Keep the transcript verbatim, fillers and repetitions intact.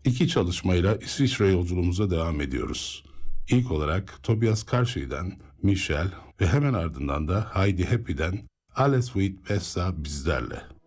İki çalışmayla İsviçre yolculuğumuza devam ediyoruz. İlk olarak Tobias Karşıy'den Michel ve hemen ardından da Heidi Happy'den Alles wird besser bizlerle.